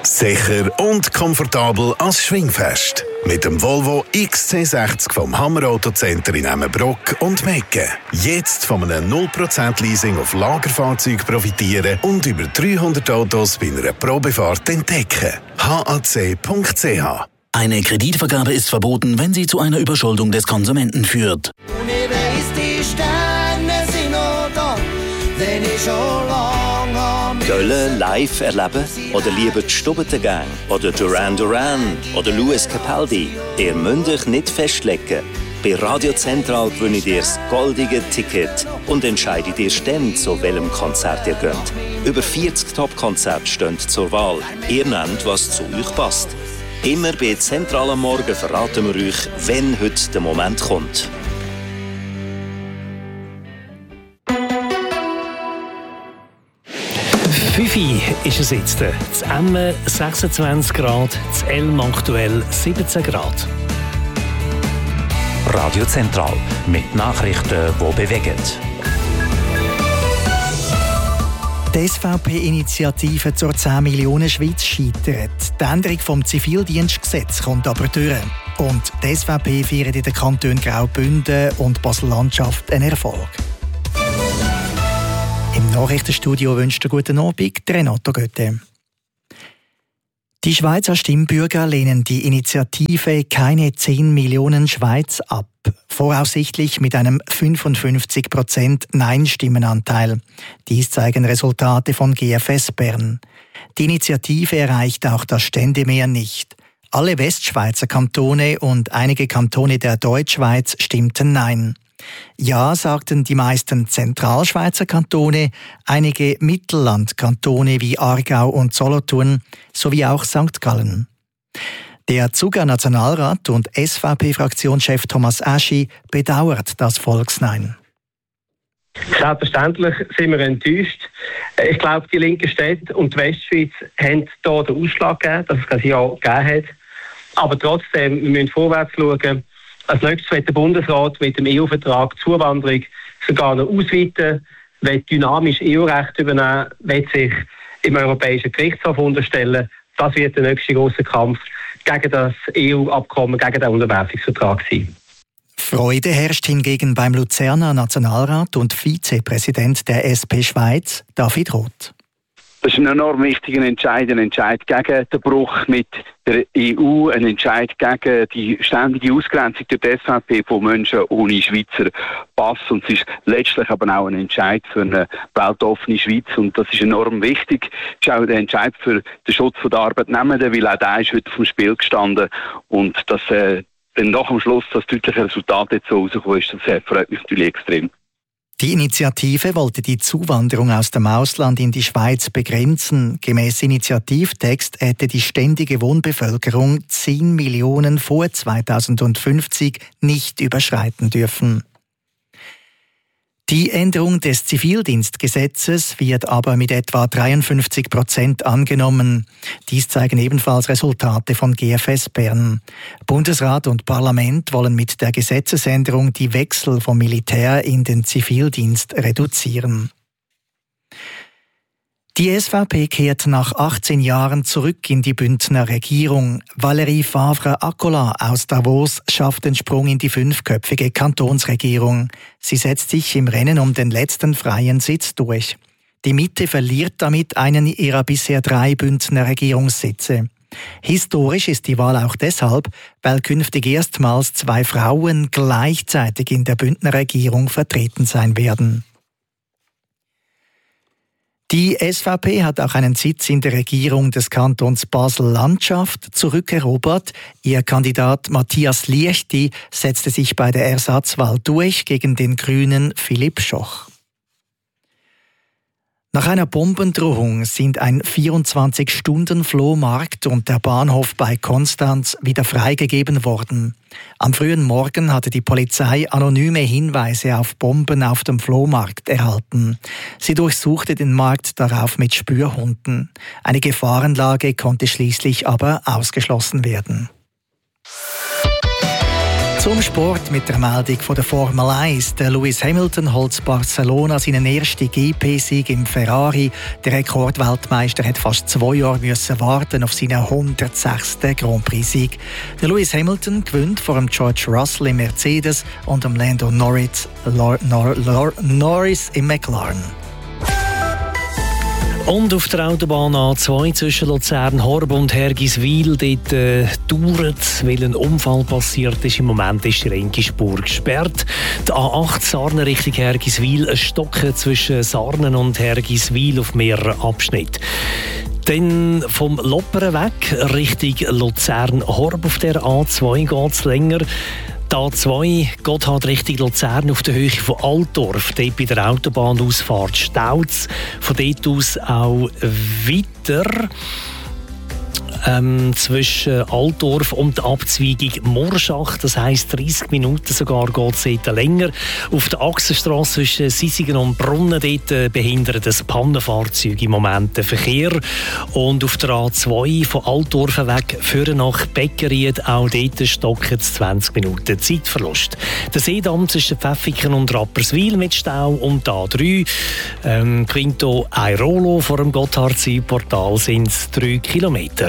Sicher und komfortabel als Schwingfest. Mit dem Volvo XC60 vom Hammer Auto Center in Emmenbrock und Mecken. Jetzt von einem 0% Leasing auf Lagerfahrzeuge profitieren und über 300 Autos bei einer Probefahrt entdecken. HAC.ch. Eine Kreditvergabe ist verboten, wenn sie zu einer Überschuldung des Konsumenten führt. Und ich weiss, die Sterne sind noch da, wenn ich schon lange am Köln live erleben oder lieber die Stubbentengang oder Duran Duran oder Louis Capaldi. Ihr müsst euch nicht festlegen. Bei Radio Zentral gewinnt ihr das goldige Ticket und entscheidet ihr dann, zu welchem Konzert ihr geht. Über 40 Top-Konzerte stehen zur Wahl. Ihr nehmt, was zu euch passt. Immer bei Zentral am Morgen verraten wir euch, wenn heute der Moment kommt. Fünfi ist es jetzt. Das Emmen 26 Grad, das Elm aktuell 17 Grad. Radio Zentral mit Nachrichten, die bewegen. Die SVP-Initiative zur 10 Millionen Schweiz scheitert. Die Änderung vom Zivildienstgesetz kommt aber durch. Und die SVP feiert in den Kantonen Graubünden und Basel-Landschaft einen Erfolg. Im Nachrichtenstudio wünscht guten Abend Renato Götte. Die Schweizer Stimmbürger lehnen die Initiative «Keine 10 Millionen Schweiz» ab. Voraussichtlich mit einem 55% Nein-Stimmenanteil. Dies zeigen Resultate von GFS Bern. Die Initiative erreicht auch das Ständemehr nicht. Alle Westschweizer Kantone und einige Kantone der Deutschschweiz stimmten Nein. Ja sagten die meisten Zentralschweizer Kantone, einige Mittellandkantone wie Aargau und Solothurn sowie auch St. Gallen. Der Zuger Nationalrat und SVP-Fraktionschef Thomas Aschi bedauert das Volksnein. Selbstverständlich sind wir enttäuscht. Ich glaube, die linken Städte und die Westschweiz haben hier den Ausschlag gegeben, dass es kein Ja gegeben hat. Aber trotzdem, wir müssen vorwärts schauen. Als nächstes wird der Bundesrat mit dem EU-Vertrag die Zuwanderung sogar noch ausweiten, wird dynamisch EU-Recht übernehmen, wird sich im Europäischen Gerichtshof unterstellen. Das wird der nächste große Kampf gegen das EU-Abkommen, gegen den Unterwerfungsvertrag sein. Freude herrscht hingegen beim Luzerner Nationalrat und Vizepräsident der SP Schweiz, David Roth. Das ist ein enorm wichtiger Entscheid, ein Entscheid gegen den Bruch mit der EU, ein Entscheid gegen die ständige Ausgrenzung durch die SVP von Menschen ohne Schweizer Pass. Und es ist letztlich aber auch ein Entscheid für eine weltoffene Schweiz. Und das ist enorm wichtig. Es ist auch der Entscheid für den Schutz der Arbeitnehmenden, weil auch der ist heute vom Spiel gestanden. Und dass dann nach am Schluss das deutliche Resultat jetzt so rausgekommen ist, das freut mich natürlich extrem. Die Initiative wollte die Zuwanderung aus dem Ausland in die Schweiz begrenzen. Gemäss Initiativtext hätte die ständige Wohnbevölkerung 10 Millionen vor 2050 nicht überschreiten dürfen. Die Änderung des Zivildienstgesetzes wird aber mit etwa 53% angenommen. Dies zeigen ebenfalls Resultate von GFS Bern. Bundesrat und Parlament wollen mit der Gesetzesänderung die Wechsel vom Militär in den Zivildienst reduzieren. Die SVP kehrt nach 18 Jahren zurück in die Bündner Regierung. Valérie Favre-Accolard aus Davos schafft den Sprung in die 5-köpfige Kantonsregierung. Sie setzt sich im Rennen um den letzten freien Sitz durch. Die Mitte verliert damit einen ihrer bisher 3 Bündner Regierungssitze. Historisch ist die Wahl auch deshalb, weil künftig erstmals 2 Frauen gleichzeitig in der Bündner Regierung vertreten sein werden. Die SVP hat auch einen Sitz in der Regierung des Kantons Basel-Landschaft zurückerobert. Ihr Kandidat Matthias Liechti setzte sich bei der Ersatzwahl durch gegen den Grünen Philipp Schoch. Nach einer Bombendrohung sind ein 24-Stunden-Flohmarkt und der Bahnhof bei Konstanz wieder freigegeben worden. Am frühen Morgen hatte die Polizei anonyme Hinweise auf Bomben auf dem Flohmarkt erhalten. Sie durchsuchte den Markt darauf mit Spürhunden. Eine Gefahrenlage konnte schließlich aber ausgeschlossen werden. Zum Sport mit der Meldung von der Formel 1. Der Lewis Hamilton holt Barcelona seinen ersten GP-Sieg im Ferrari. Der Rekordweltmeister hat fast 2 Jahre müssen warten auf seinen 106. Grand Prix-Sieg. Der Lewis Hamilton gewinnt vor dem George Russell im Mercedes und dem Lando Norris im McLaren. Und auf der Autobahn A2 zwischen Luzern, Horb und Hergiswil, dort dauert es, weil ein Unfall passiert ist. Im Moment ist die linke Spur gesperrt. Die A8 Sarnen Richtung Hergiswil, ein Stocken zwischen Sarnen und Hergiswil auf mehreren Abschnitten. Dann vom Lopperen weg Richtung Luzern-Horb auf der A2 geht es länger. Die A2 geht halt Richtung Luzern auf der Höhe von Altdorf. Dort bei der Autobahnausfahrt Stauz. Von dort aus auch weiter zwischen Altdorf und der Abzweigung Morschach. Das heisst 30 Minuten sogar geht es dort länger. Auf der Achsenstrasse zwischen Sisigen und Brunnen dort behindert das Pannenfahrzeug im Moment den Verkehr. Und auf der A2 von Altdorf weg führen nach Beckeried, auch dort stocken es 20 Minuten Zeitverlust. Der Seedamm zwischen Pfäffiken und Rapperswil mit Stau und A3 Quinto Airolo vor dem Gotthard-Portal sind es 3 Kilometer.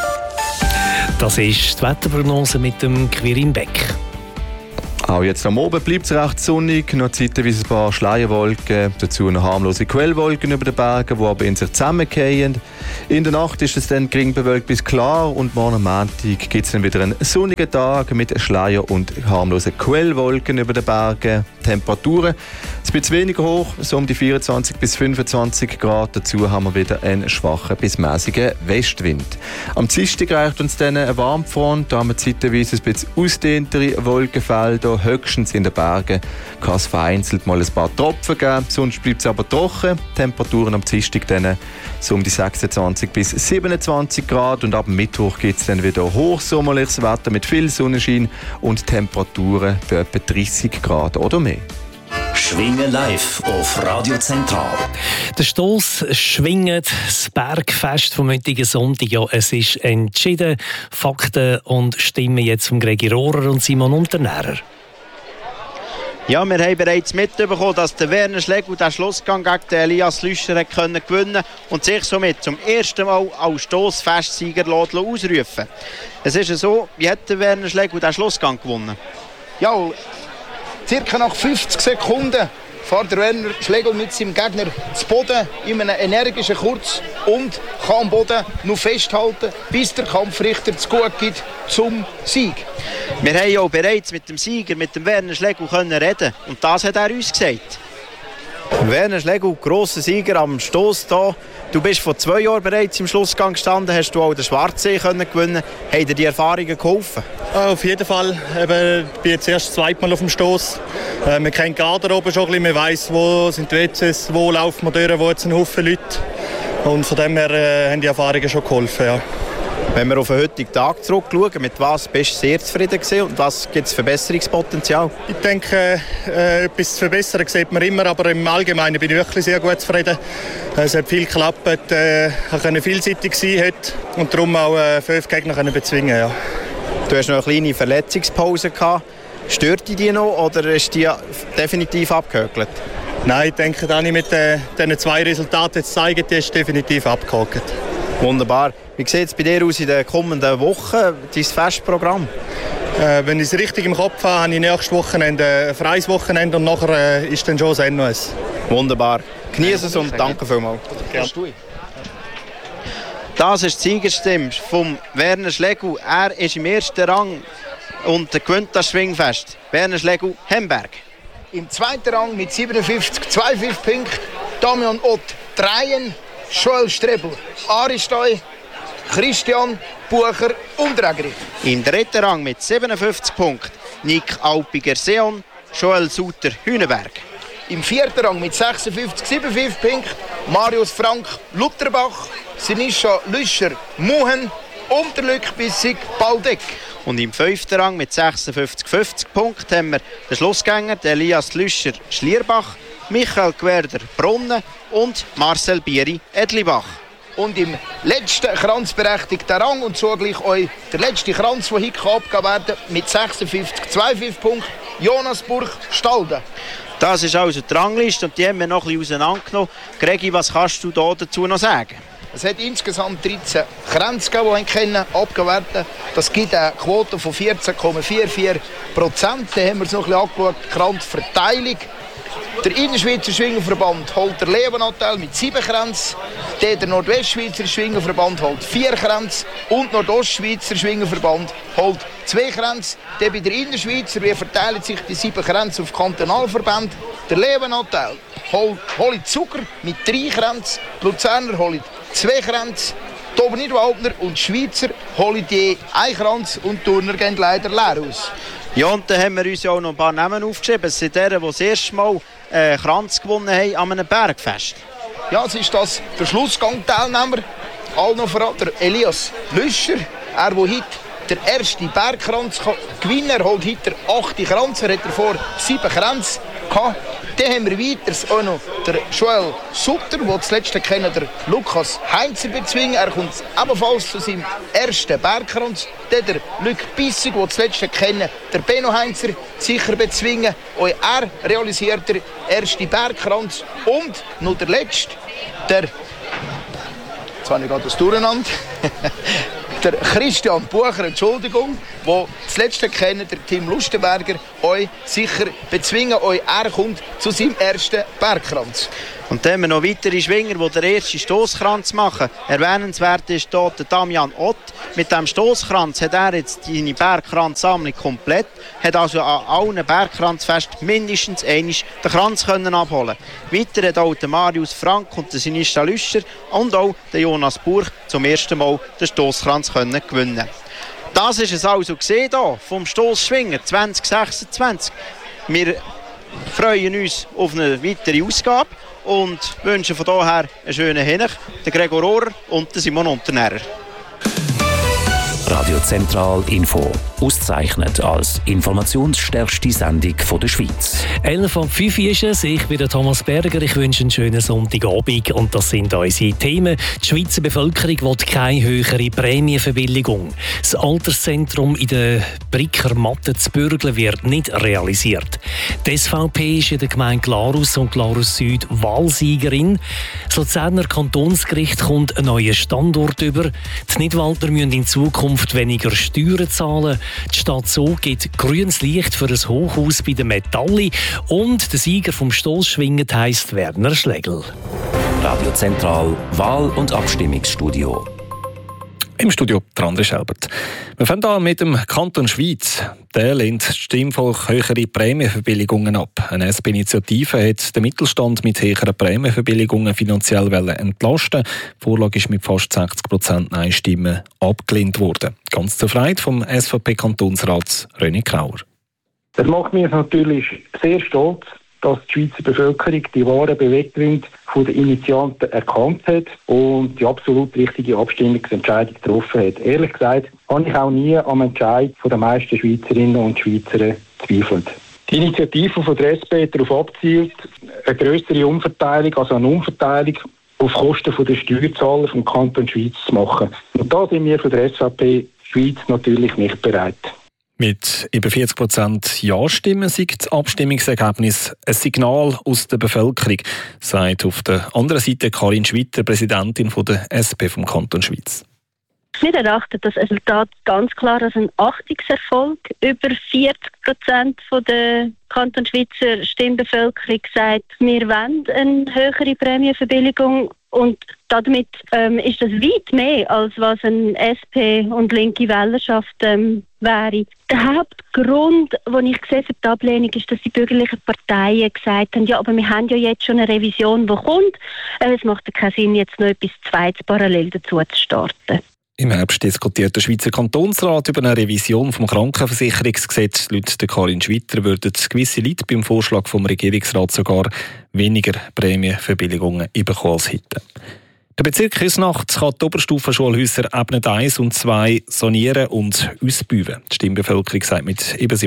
Das ist die Wetterprognose mit dem Quirin Beck. Auch jetzt am Abend bleibt es recht sonnig, noch zeitweise ein paar Schleierwolken, dazu noch harmlose Quellwolken über den Bergen, die aber in sich zusammenfallen. In der Nacht ist es dann gering bewölkt bis klar und morgen am Montag gibt es dann wieder einen sonnigen Tag mit Schleier und harmlosen Quellwolken über den Bergen. Temperaturen ein bisschen weniger hoch, so um die 24 bis 25 Grad. Dazu haben wir wieder einen schwachen bis mäßigen Westwind. Am Dienstag reicht uns dann eine Warmfront, da haben wir zeitweise ein bisschen ausdehntere Wolkenfelder. Höchstens in den Bergen kann es vereinzelt mal ein paar Tropfen geben, sonst bleibt es aber trocken. Temperaturen am Dienstag dann so um die 26 bis 27 Grad und ab Mittwoch gibt es dann wieder hochsommerliches Wetter mit viel Sonnenschein und Temperaturen für etwa 30 Grad oder mehr. Schwingen live auf Radio Zentral. Der Stoss schwingt, das Bergfest vom heutigen Sonntag. Ja, es ist entschieden. Fakten und Stimmen jetzt von Gregi Rohrer und Simon Unternährer. Ja, wir haben bereits mitbekommen, dass der Werner Schlegel den Schlussgang gegen den Elias Lüscher gewinnen konnte und sich somit zum ersten Mal als Stossfestsieger ausrufen. Es ist so, wie hat der Werner Schlegel den Schlussgang gewonnen? Ja, circa nach 50 Sekunden fährt der Werner Schlegel mit seinem Gegner zu Boden in einem energischen Kurz und kann am Boden noch festhalten, bis der Kampfrichter zu gut gibt zum Sieg. Wir haben ja bereits mit dem Sieger, mit dem Werner Schlegel, reden und das hat er uns gesagt. Werner Schlegel, grosser Sieger am Stoss hier. Du bist vor 2 Jahren bereits im Schlussgang gestanden, hast du auch den Schwarzsee gewinnen. Haben dir die Erfahrungen geholfen? Auf jeden Fall. Ich bin jetzt erst 2. Mal auf dem Stoss. Man kennt die Garderobe schon ein bisschen, man weiss, wo sind die WCs, wo laufen wir durch, wo jetzt ein Haufen Leute. Und von dem her haben die Erfahrungen schon geholfen. Ja. Wenn wir auf den heutigen Tag zurückschauen, mit was bist du sehr zufrieden gewesen und was gibt es Verbesserungspotenzial? Ich denke, etwas zu verbessern sieht man immer, aber im Allgemeinen bin ich wirklich sehr gut zufrieden. Es hat viel geklappt, konnte vielseitig sein heute und darum auch 5 Gegner bezwingen. Ja. Du hast noch eine kleine Verletzungspause gehabt. Stört dich die noch oder ist die definitiv abgehökelt? Nein, ich denke, dass ich mit diesen 2 Resultaten jetzt zeige, die ist definitiv abgehakt. Wunderbar. Wie sieht es bei dir aus in den kommenden Wochen, dein Festprogramm? Wenn ich es richtig im Kopf habe, habe ich nächstes Wochenende ein freies Wochenende und nachher ist dann schon das NOS. Wunderbar. Genieße es und danke vielmals. Gerne. Das ist die Siegerstimme von Werner Schlegel. Er ist im ersten Rang und gewinnt das Schwingfest. Werner Schlegel, Hemberg. Im zweiten Rang mit 52 Punkten Damian Ott, Dreien, Joel Strebel, Aristoi, Christian Bucher und Regri. Im dritten Rang mit 57 Punkten Nick Alpiger-Seon, Joel Suter, Hüneberg. Im vierten Rang mit 57 Punkten Marius Frank, Lutherbach, Sinischa Lüscher, Muhen und der Luc Bissig, Baldeck. Und im fünften Rang mit 56 Punkten haben wir den Schlussgänger, Elias Lüscher, Schlierbach, Michael Gwerder, Brunnen und Marcel Bieri, Edlibach. Und im letzten kranzberechtigten Rang, und so gleich euch der letzte Kranz, der heute abgegeben werden mit 56,25 Punkten, Jonas Burch-Stalden. Das ist also die Rangliste und die haben wir noch ein bisschen auseinandergenommen. Gregi, was kannst du da dazu noch sagen? Es hat insgesamt 13 Kränze gegeben, die abgegeben werden. Das gibt eine Quote von 14,44%. Da haben wir es noch ein bisschen angeschaut, die Kranzverteilung. Der Innerschweizer Schwingerverband holt der Lebenanteil mit 7 Kränzen. Der Nordwestschweizer Schwingerverband holt 4 Kränze. Und der Nordostschweizer Schwingerverband holt 2 Kränze. Bei der Innerschweizer, wie verteilen sich die 7 Kränze auf Kantonalverbände? Der Lebenanteil holt Zucker mit 3 Kränzen. Die Luzerner holen 2 Kränze. Die Obernidwaldner und die Schweizer holen je 1 Kranz und die Turner gehen leider leer aus. Ja, und dann haben wir uns ja auch noch ein paar Namen aufgeschrieben. Es sind die das erste Mal Kranz gewonnen haben an einem Bergfest. Ja, es ist das der Schlussgang-Teilnehmer. All noch verraten, der Elias Lüscher. Er, der heute der erste Bergkranz gewinnen kann. Er holt heute der 8. Kranz. Er hat davor 7 Kränze gehabt. Dann haben wir weiter auch noch der Joel Sutter, der zuletzt kennen, der Lukas Heinzer bezwingen. Er kommt ebenfalls zu seinem ersten Bergkranz. Dann der Luc Bissig, den zuletzt kennen, der Benno Heinzer sicher bezwingen. Auch er realisiert der erste Bergkranz. Und noch der letzte, jetzt habe ich gerade das Durcheinander. Der Christian Bucher, Entschuldigung, der zuletzt kennen, der Tim Lustenberger, euch sicher bezwingen. Er kommt zu seinem ersten Bergkranz. Und dann haben wir noch weitere Schwinger, die den ersten Stosskranz machen. Erwähnenswert ist hier der Damian Ott. Mit diesem Stosskranz hat er jetzt seine Bergkranzsammlung komplett. Hat also an allen Bergkranzfesten mindestens einmal den Kranz abholen. Weiter hat auch der Marius Frank und der Sinista Lüscher und auch der Jonas Burch zum ersten Mal den Stosskranz gewinnen. Das ist es also gesehen hier vom Stossschwinger 2026. Wir freuen uns auf eine weitere Ausgabe und wünschen von daher einen schönen Hinech, der Gregor Rohrer und der Simon Unternährer. Radio Zentral Info. Ausgezeichnet als informationsstärkste Sendung der Schweiz. 11:05 ist es. Ich bin der Thomas Berger. Ich wünsche einen schönen Sonntagabend. Und das sind unsere Themen. Die Schweizer Bevölkerung will keine höhere Prämienverbilligung. Das Alterszentrum in der Brickermatte zu Bürgle wird nicht realisiert. Die SVP ist in der Gemeinde Glarus und Glarus Süd Wahlsiegerin. Das Luzerner Kantonsgericht kommt einen neuen Standort über. Die Nidwaldner müssen in Zukunft weniger Steuern zahlen. Die Stadt So gibt grünes Licht für ein Hochhaus bei den Metalli. Und der Sieger vom Stossschwingen heisst Werner Schlegel. Radio Zentral Wahl- und Abstimmungsstudio. Im Studio der André Schelbert. Wir fangen an mit dem Kanton Schwyz. Der lehnt das Stimmvolk höhere Prämienverbilligungen ab. Eine SP-Initiative hat den Mittelstand mit höheren Prämienverbilligungen finanziell entlasten. Die Vorlage ist mit fast 60% Nein-Stimmen abgelehnt worden. Ganz zur Freude vom SVP-Kantonsrat René Krauer. Das macht mich natürlich sehr stolz, dass die Schweizer Bevölkerung die wahren Beweggründe der Initianten erkannt hat und die absolut richtige Abstimmungsentscheidung getroffen hat. Ehrlich gesagt, habe ich auch nie am Entscheid der meisten Schweizerinnen und Schweizer gezweifelt. Die Initiative von der SP hat darauf abzielt, eine grössere Umverteilung, also eine Umverteilung auf Kosten der Steuerzahler vom Kanton Schweiz zu machen. Und da sind wir von der SVP Schweiz natürlich nicht bereit. Mit über 40% Ja-Stimmen ist das Abstimmungsergebnis ein Signal aus der Bevölkerung, sagt auf der anderen Seite Karin Schwitter, Präsidentin der SP vom Kanton Schwyz. Wir erachten das Resultat ganz klar als ein Achtungserfolg. Über 40% der Kanton-Schweizer Stimmbevölkerung sagt, wir wollen eine höhere Prämienverbilligung. Und damit ist das weit mehr, als was eine SP und linke Wählerschaft wäre. Der Hauptgrund, den ich sehe für die Ablehnung, ist, dass die bürgerlichen Parteien gesagt haben, ja, aber wir haben ja jetzt schon eine Revision, die kommt. Es macht ja keinen Sinn, jetzt noch etwas Zweites parallel dazu zu starten. Im Herbst diskutiert der Schweizer Kantonsrat über eine Revision vom Krankenversicherungsgesetz. Laut der Karin Schwitter würden gewisse Leute beim Vorschlag vom Regierungsrat sogar weniger Prämienverbilligungen bekommen als heute. Der Bezirk Küsnacht kann die Oberstufenschulhäuser Ebene 1 und 2 sanieren und ausbauen. Die Stimmbevölkerung sagt mit über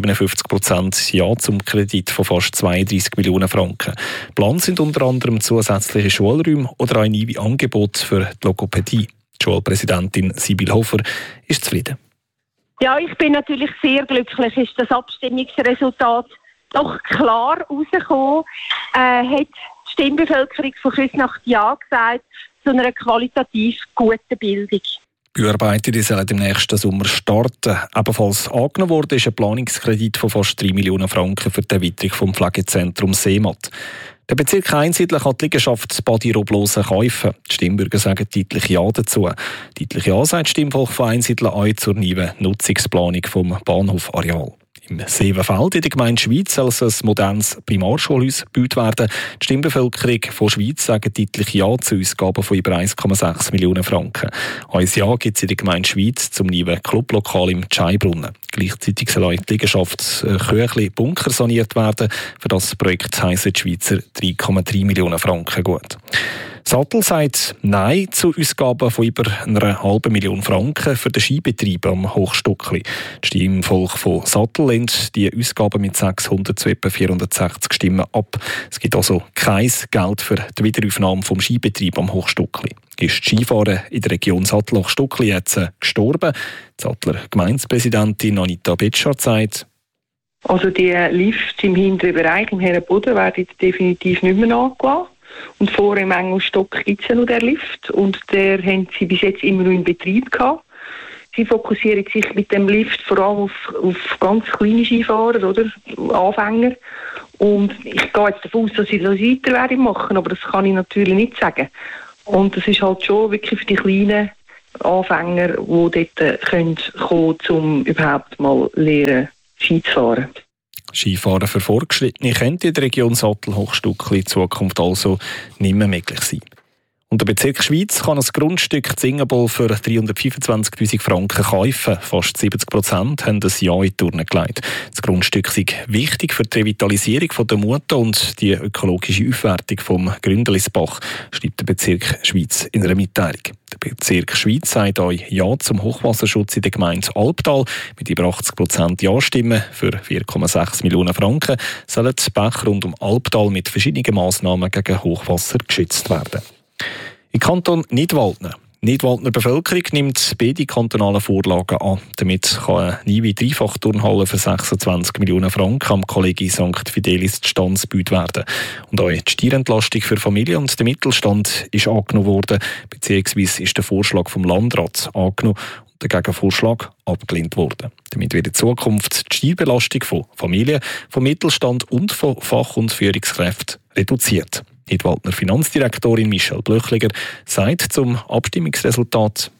57% Ja zum Kredit von fast 32 Millionen Franken. Geplant sind unter anderem zusätzliche Schulräume oder ein neues Angebot für die Logopädie. Die Schulpräsidentin Sibyl Hofer ist zufrieden. Ja, ich bin natürlich sehr glücklich, ist das Abstimmungsresultat doch klar rausgekommen. Hat die Stimmbevölkerung von Küsnacht Ja gesagt zu einer qualitativ guten Bildung. Die Arbeiten sollen im nächsten Sommer starten. Ebenfalls angenommen wurde ist ein Planungskredit von fast 3 Millionen Franken für die Erweiterung vom Pflegezentrum Seematt. Der Bezirk Einsiedeln kann die Liegenschaft Badi Roblosen kaufen. Die Stimmbürger sagen deutlich Ja dazu. Deutlich Ja sagt das Stimmvolk von Einsiedeln auch zur neuen Nutzungsplanung vom Bahnhofareal. Im Seewenfeld in der Gemeinde Schwyz soll ein modernes Primarschulhaus gebaut werden. Die Stimmbevölkerung von Schwyz sagt deutlich Ja zu Ausgaben von über 1,6 Millionen Franken. Ein Ja gibt es in der Gemeinde Schwyz zum neuen Clublokal im Tscheibrunnen. Gleichzeitig soll auch die Liegenschaft Köchli-Bunker saniert werden. Für das Projekt heissen die Schweizer 3,3 Millionen Franken gut. Sattel sagt Nein zu Ausgaben von über 1,5 Million Franken für den Skibetrieb am Hochstockli. Das Stimmvolk von Sattel lehnt die Ausgaben mit 600 zu etwa 460 Stimmen ab. Es gibt also kein Geld für die Wiederaufnahme vom Skibetrieb am Hochstockli. Ist die Skifahren in der Region Sattel-Hochstockli jetzt gestorben? Die Sattler Gemeindepräsidentin Anita Betschart sagt, also die Lifts im hinteren Bereich, im Herrenboden, werden definitiv nicht mehr nachgelassen. Und vorher im Engelstock gibt es ja noch den Lift und der haben sie bis jetzt immer noch in Betrieb gehabt. Sie fokussieren sich mit dem Lift vor allem auf ganz kleine Skifahrer oder Anfänger. Und ich gehe jetzt davon aus, dass sie das weiter werden machen, aber das kann ich natürlich nicht sagen. Und das ist halt schon wirklich für die kleinen Anfänger, die dort kommen, um überhaupt mal lernen, Ski zu fahren. Skifahren für Fortgeschrittene könnte in der Region Sattel-Hochstockli in Zukunft also nicht mehr möglich sein. Und der Bezirk Schwyz kann ein Grundstück in Zingenbol für 325'000 Franken kaufen. Fast 70% haben ein Ja in die Urne gelegt. Das Grundstück ist wichtig für die Revitalisierung der Mutter und die ökologische Aufwertung vom Gründelisbach, schreibt der Bezirk Schwyz in einer Mitteilung. Der Bezirk Schwyz sagt euch Ja zum Hochwasserschutz in der Gemeinde Albtal. Mit über 80% Ja-Stimmen für 4,6 Millionen Franken sollen die Bäche rund um Albtal mit verschiedenen Massnahmen gegen Hochwasser geschützt werden. Im Kanton Nidwaldner. Die Nidwaldner Bevölkerung nimmt beide kantonalen Vorlagen an. Damit kann eine neue Dreifachturnhalle für 26 Millionen Franken am Kollegium St. Fidelis zustande gebaut werden. Und auch die Steuerentlastung für Familien und den Mittelstand ist angenommen worden, beziehungsweise ist der Vorschlag vom Landrat angenommen und der Gegenvorschlag abgelehnt worden. Damit wird in Zukunft die Steuerbelastung von Familien, vom Mittelstand und von Fach- und Führungskräften reduziert. Die Nidwaldner Finanzdirektorin Michelle Blöchliger sagt zum Abstimmungsresultat: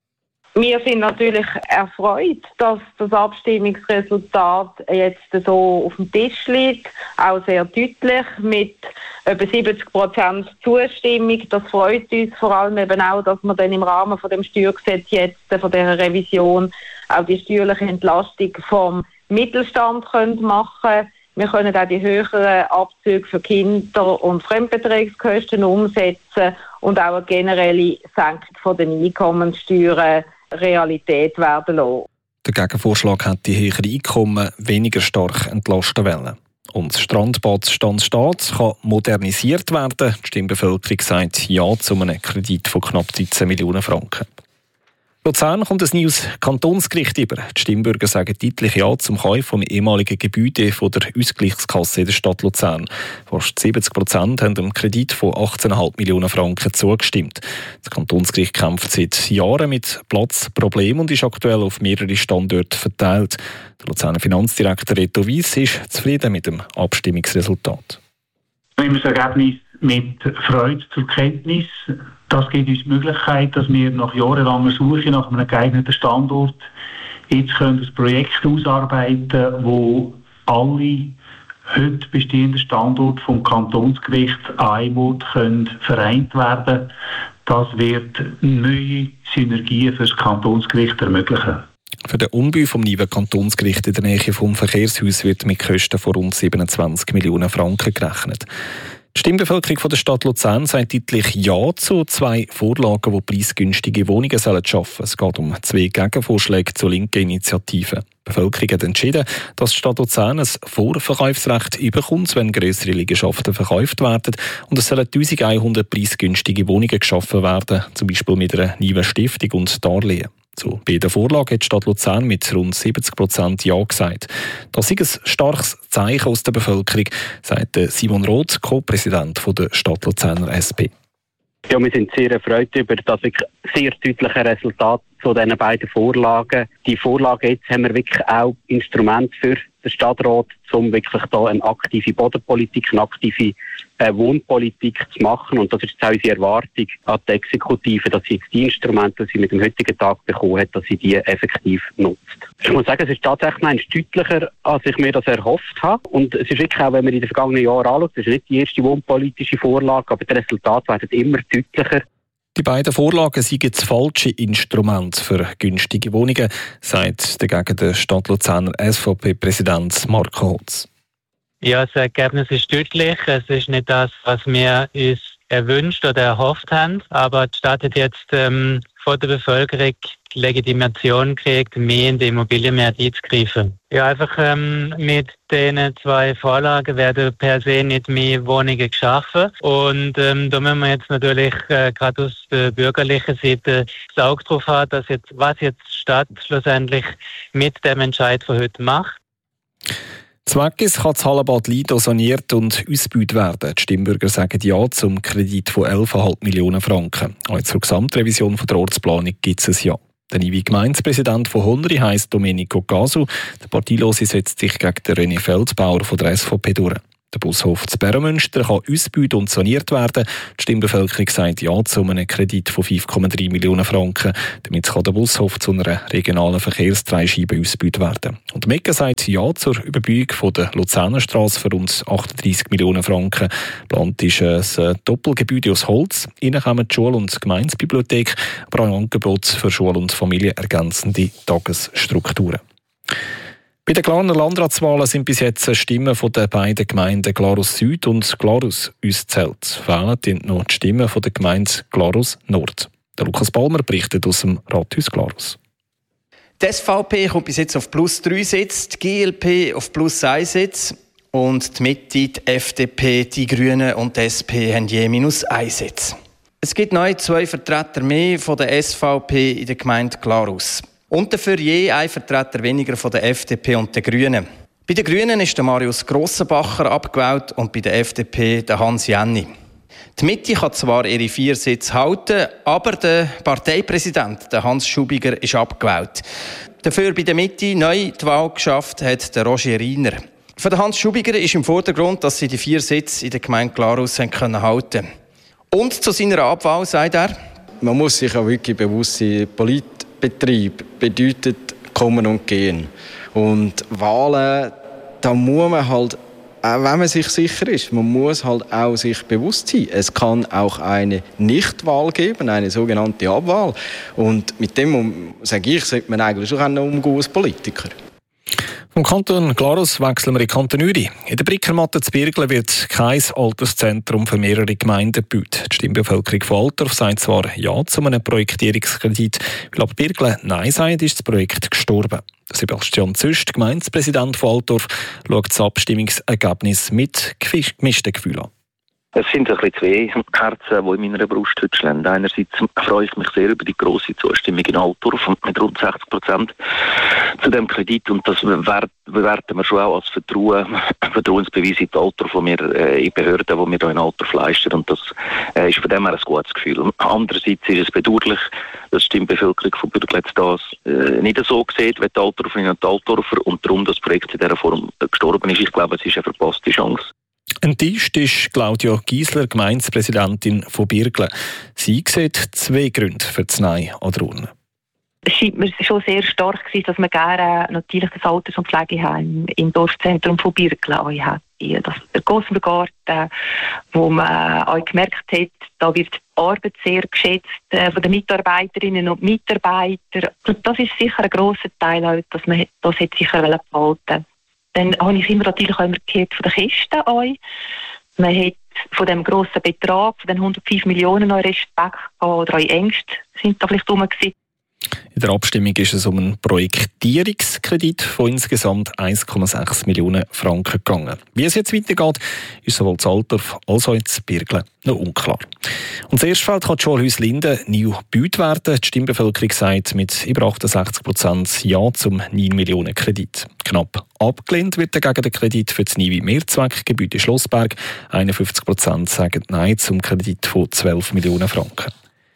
Wir sind natürlich erfreut, dass das Abstimmungsresultat jetzt so auf dem Tisch liegt, auch sehr deutlich mit über 70% Zustimmung. Das freut uns vor allem eben auch, dass wir dann im Rahmen von dem Steuergesetz jetzt, von dieser Revision, auch die steuerliche Entlastung vom Mittelstand machen können. Wir können auch die höheren Abzüge für Kinder- und Fremdbeträgskosten umsetzen und auch eine generelle Senkung der Einkommenssteuern Realität werden lassen. Der Gegenvorschlag hat die höheren Einkommen weniger stark entlasten wollen. Und das Strandbad Standstaat kann modernisiert werden. Die Stimmbevölkerung sagt Ja zu einem Kredit von knapp 13 Millionen Franken. Luzern kommt ein neues Kantonsgericht über. Die Stimmbürger sagen deutlich Ja zum Kauf vom ehemaligen Gebäude von der Ausgleichskasse in der Stadt Luzern. Fast 70% haben dem Kredit von 18,5 Millionen Franken zugestimmt. Das Kantonsgericht kämpft seit Jahren mit Platzproblemen und ist aktuell auf mehrere Standorte verteilt. Der Luzerner Finanzdirektor Reto Weiss ist zufrieden mit dem Abstimmungsresultat. Wir nehmen das Ergebnis mit Freude zur Kenntnis. Das gibt uns die Möglichkeit, dass wir nach jahrelanger Suche nach einem geeigneten Standort jetzt ein Projekt ausarbeiten können, wo alle heute bestehenden Standorte vom Kantonsgericht an einem Ort vereint werden können. Das wird neue Synergien für das Kantonsgericht ermöglichen. Für den Umbau vom neuen Kantonsgericht in der Nähe vom Verkehrshaus wird mit Kosten von rund 27 Millionen Franken gerechnet. Die Stimmbevölkerung der Stadt Luzern sagt deutlich Ja zu 2 Vorlagen, die preisgünstige Wohnungen schaffen sollen. Es geht um 2 Gegenvorschläge zur linken Initiative. Die Bevölkerung hat entschieden, dass die Stadt Luzern ein Vorverkaufsrecht überkommt, wenn grössere Liegenschaften verkauft werden. Und es sollen 1100 preisgünstige Wohnungen geschaffen werden, zum Beispiel mit einer neuen Stiftung und Darlehen. Zu beiden Vorlagen hat die Stadt Luzern mit rund 70% Ja gesagt. Das ist ein starkes Zeichen aus der Bevölkerung, sagt Simon Roth, Co-Präsident der Stadt Luzerner SP. Ja, wir sind sehr erfreut über das sehr deutliche Resultat zu diesen beiden Vorlagen. Die Vorlagen jetzt haben wir wirklich auch Instrument für den Stadtrat, um wirklich da eine aktive Bodenpolitik, eine aktive Wohnpolitik zu machen. Und das ist jetzt auch unsere Erwartung an die Exekutive, dass sie jetzt die Instrumente, die sie mit dem heutigen Tag bekommen hat, dass sie die effektiv nutzt. Ich muss sagen, es ist tatsächlich deutlicher, als ich mir das erhofft habe. Und es ist wirklich auch, wenn man in den vergangenen Jahren anschaut, das ist nicht die erste wohnpolitische Vorlage, aber die Resultate werden immer deutlicher. Die beiden Vorlagen sind das falsche Instrument für günstige Wohnungen, sagt dagegen der Stadt Luzerner SVP-Präsident Marco Hotz. Ja, das Ergebnis ist deutlich. Es ist nicht das, was wir uns erwünscht oder erhofft haben. Aber die Stadt hat jetzt von der Bevölkerung die Legitimation gekriegt, mehr in die Immobilienmärkte einzugreifen. Ja, einfach mit diesen 2 Vorlagen werden per se nicht mehr Wohnungen geschaffen. Und da müssen wir jetzt natürlich gerade aus der bürgerlichen Seite das Auge drauf haben, dass was jetzt die Stadt schlussendlich mit dem Entscheid von heute macht. Zweckes kann das Hallenbad Lido saniert und ausgebaut werden. Die Stimmbürger sagen Ja zum Kredit von 11,5 Millionen Franken. Auch zur Gesamtrevision der Ortsplanung gibt es ein Ja. Der neue Gemeindepräsident von Honri heisst Domenico Casu. Der Parteilose setzt sich gegen den René Feldbauer von der SVP durch. Der Bushof zu Berrenmünster kann ausgebaut und saniert werden. Die Stimmbevölkerung sagt Ja zu einem Kredit von 5,3 Millionen Franken. Damit kann der Bushof zu einer regionalen Verkehrsdreischeibe ausgebaut werden. Und Mecke sagt Ja zur Überbauung von der Luzernerstrasse für rund 38 Millionen Franken. Geplant ist ein Doppelgebäude aus Holz. Innen kommen die Schule und die Gemeindebibliothek, aber auch ein Angebot für Schule- und familienergänzende Tagesstrukturen. Bei den Glarner Landratswahlen sind bis jetzt Stimmen von den beiden Gemeinden Glarus Süd und Glarus ausgezählt. Fehlen noch die Stimmen von der Gemeinde Glarus Nord. Der Lukas Balmer berichtet aus dem Rathaus Glarus. Die SVP kommt bis jetzt auf plus 3 Sitze, die GLP auf plus 1 Sitz und die Mitte, die FDP, die Grünen und die SP haben je minus 1 Sitz. Es gibt neu 2 Vertreter mehr von der SVP in der Gemeinde Glarus. Und dafür je ein Vertreter weniger von der FDP und den Grünen. Bei den Grünen ist der Marius Grossenbacher abgewählt und bei der FDP der Hans Jenny. Die Mitte kann zwar ihre 4 Sitze halten, aber der Parteipräsident, der Hans Schubiger, ist abgewählt. Dafür bei der Mitte neu die Wahl geschafft hat der Roger Riener. Für den Hans Schubiger ist im Vordergrund, dass sie die 4 Sitze in der Gemeinde Glarus halten können. Und zu seiner Abwahl sagt er: Man muss sich auch wirklich bewusst sein, Politbetrieb bedeutet kommen und gehen. Und Wahlen, da muss man halt, auch wenn man sich sicher ist, man muss halt auch sich bewusst sein. Es kann auch eine Nichtwahl geben, eine sogenannte Abwahl. Und mit dem, sage ich, sollte man eigentlich auch umgehen als Politiker. Vom Kanton Glarus wechseln wir in Kanton Uri. In der Brickermatte zu Birglen wird kein Alterszentrum für mehrere Gemeinden gebaut. Die Stimmbevölkerung von Altdorf sagt zwar Ja zu einem Projektierungskredit, weil aber Birglen Nein sagt, ist das Projekt gestorben. Sebastian Züst, Gemeindepräsident von Altdorf, schaut das Abstimmungsergebnis mit gemischten Gefühlen an. Es sind ein bisschen 2 Herzen, die in meiner Brust heute schlagen. Einerseits freue ich mich sehr über die grosse Zustimmung in Altdorf mit rund 60% zu dem Kredit. Und das bewerten wir schon auch als Vertrauensbeweis in Altdorf, wo wir in Behörden, die wir hier in Altdorf leisten. Und das ist von dem her ein gutes Gefühl. Andererseits ist es bedauerlich, dass die Stimmbevölkerung von Bürglen das nicht so sieht, wie die Altdorferinnen und die Altdorfer, und darum das Projekt in dieser Form gestorben ist. Ich glaube, es ist eine verpasste Chance. Enttäuscht ist Claudia Giesler, Gemeindepräsidentin von Birglen. Sie sieht 2 Gründe für das Nein an der Urne. Es scheint mir schon sehr stark gewesen, dass man gerne natürlich das Alters- und Pflegeheim im Dorfzentrum von Birglen hat. Der Gossengarten, wo man auch gemerkt hat, da wird die Arbeit sehr geschätzt von den Mitarbeiterinnen und Mitarbeitern. Und das ist sicher ein grosser Teil, auch, dass man das sicher behalten. Dann habe ich immer natürlich auch gehört von den Kisten an. Man hat von dem grossen Betrag, von den 105 Millionen, noch Respekt oder eure Ängste sind da vielleicht rum gewesen? In der Abstimmung ist es um einen Projektierungskredit von insgesamt 1,6 Millionen Franken gegangen. Wie es jetzt weitergeht, ist sowohl in Altdorf als auch in Birgle noch unklar. Und das Erstfeld kann die Schule Hüslinden neu gebaut werden. Die Stimmbevölkerung sagt mit über 68% Ja zum 9 Millionen Kredit. Knapp abgelehnt wird dagegen der Kredit für das neue Mehrzweckgebäude Schlossberg. 51% sagen Nein zum Kredit von 12 Millionen Franken.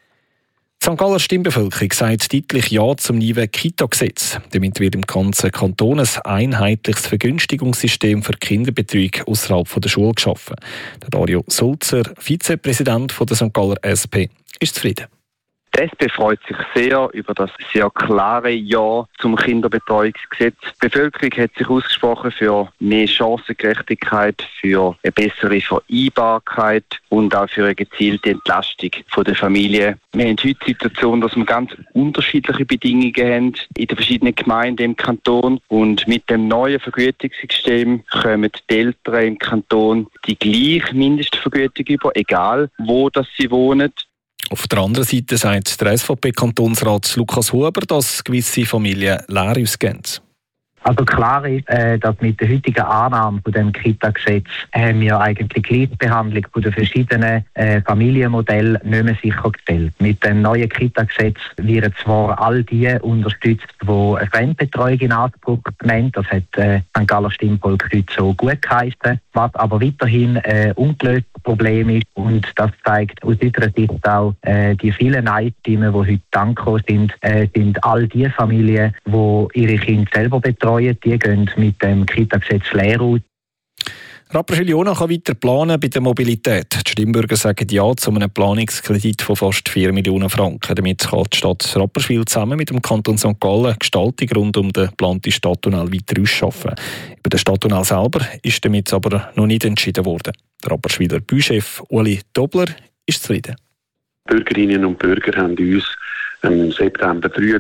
Die St. Galler Stimmbevölkerung sagt deutlich Ja zum neuen Kita-Gesetz. Damit wird im ganzen Kanton ein einheitliches Vergünstigungssystem für Kinderbetreuung außerhalb der Schule geschaffen. Der Dario Sulzer, Vizepräsident der St. Galler SP, ist zufrieden. Die SP freut sich sehr über das sehr klare Ja zum Kinderbetreuungsgesetz. Die Bevölkerung hat sich ausgesprochen für mehr Chancengerechtigkeit, für eine bessere Vereinbarkeit und auch für eine gezielte Entlastung der Familie. Wir haben heute die Situation, dass wir ganz unterschiedliche Bedingungen haben in den verschiedenen Gemeinden im Kanton. Und mit dem neuen Vergütungssystem kommen die Eltern im Kanton die gleiche Mindestvergütung über, egal wo sie wohnen. Auf der anderen Seite sagt der SVP-Kantonsrat Lukas Huber, dass gewisse Familien leer ausgehen. Also klar ist, dass mit der heutigen Annahme von dem Kita-Gesetz haben wir eigentlich die Gleichbehandlung von den verschiedenen Familienmodellen nicht mehr sichergestellt. Mit dem neuen Kita-Gesetz werden zwar all die unterstützt, die eine Fremdbetreuung in Anspruch nehmen. Das hat St. Galler Stimmvolk heute so gut geheißen. Was aber weiterhin ein ungelöstes Problem ist, und das zeigt aus unserer Sicht auch die vielen Nein-Stimmen, die heute angekommen sind, sind all die Familien, die ihre Kinder selber betreuen. Die gehen mit dem Kita-Gesetz leer aus. Rapperswil-Jona kann weiter planen bei der Mobilität. Die Stimmbürger sagen Ja zu einem Planungskredit von fast 4 Millionen Franken. Damit kann die Stadt Rapperswil zusammen mit dem Kanton St. Gallen Gestaltung rund um den geplanten Stadttunnel weiter ausschaffen. Über den Stadttunnel selber ist damit aber noch nicht entschieden worden. Der Rapperswiler Büchef Uli Dobler ist zufrieden. Bürgerinnen und Bürger haben uns im September 23